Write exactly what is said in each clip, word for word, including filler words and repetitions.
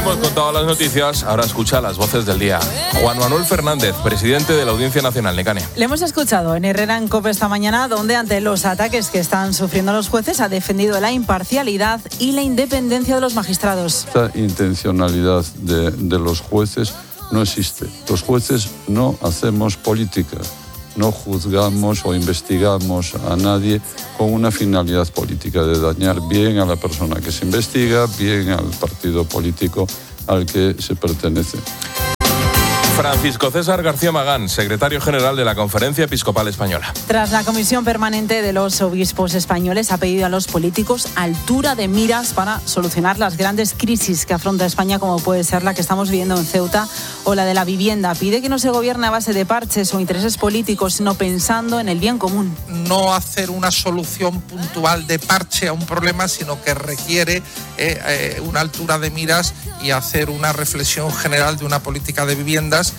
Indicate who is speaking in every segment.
Speaker 1: hemos contado las noticias, ahora escucha las voces del día. Juan Manuel Fernández, presidente de la Audiencia Nacional, Necane.
Speaker 2: Le hemos escuchado en Herrera en COPE esta mañana, donde ante los ataques que están sufriendo los jueces ha defendido la imparcialidad y la independencia de los magistrados.
Speaker 3: Esta intencionalidad de, de los jueces no existe. Los jueces no hacemos política. No juzgamos o investigamos a nadie con una finalidad política de dañar bien a la persona que se investiga, bien al partido político al que se pertenece.
Speaker 1: Francisco César García Magán, secretario general de la Conferencia Episcopal Española.
Speaker 2: Tras la Comisión Permanente de los Obispos Españoles, ha pedido a los políticos altura de miras para solucionar las grandes crisis que afronta España, como puede ser la que estamos viviendo en Ceuta o la de la vivienda. Pide que no se gobierne a base de parches o intereses políticos, sino pensando en el bien común.
Speaker 4: No hacer una solución puntual de parche a un problema, sino que requiere eh, eh, una altura de miras y hacer una reflexión general de una política de viviendas.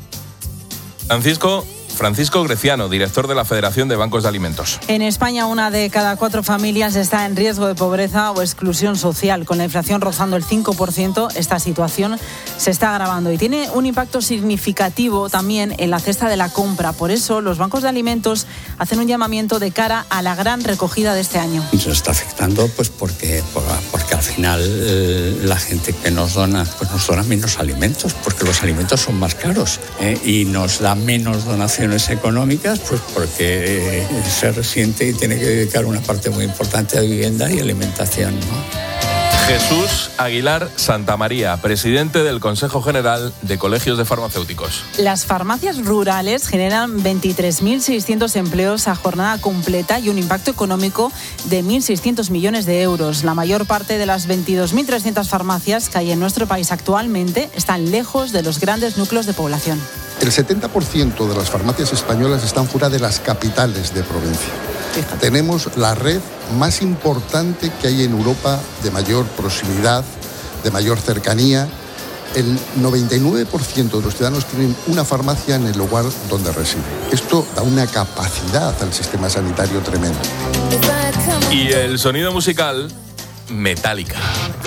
Speaker 1: Francisco, Francisco Greciano, director de la Federación de Bancos de Alimentos.
Speaker 2: En España, una de cada cuatro familias está en riesgo de pobreza o exclusión social. Con la inflación rozando el cinco por ciento, esta situación se está agravando y tiene un impacto significativo también en la cesta de la compra. Por eso, los bancos de alimentos hacen un llamamiento de cara a la gran recogida de este año.
Speaker 5: Nos está afectando pues porque, porque al final eh, la gente que nos dona, pues nos dona menos alimentos, porque los alimentos son más caros eh, y nos da menos donaciones económicas, pues porque eh, se resiente y tiene que dedicar una parte muy importante a vivienda y alimentación, ¿no?
Speaker 1: Jesús Aguilar Santamaría, presidente del Consejo General de Colegios de Farmacéuticos.
Speaker 2: Las farmacias rurales generan veintitrés mil seiscientos empleos a jornada completa y un impacto económico de mil seiscientos millones de euros. La mayor parte de las veintidós mil trescientas farmacias que hay en nuestro país actualmente están lejos de los grandes núcleos de población.
Speaker 6: El setenta por ciento de las farmacias españolas están fuera de las capitales de provincia. Fíjate. Tenemos la red más importante que hay en Europa de mayor proximidad, de mayor cercanía. El noventa y nueve por ciento de los ciudadanos tienen una farmacia en el lugar donde residen. Esto da una capacidad al sistema sanitario tremenda.
Speaker 1: Y el sonido musical, Metallica.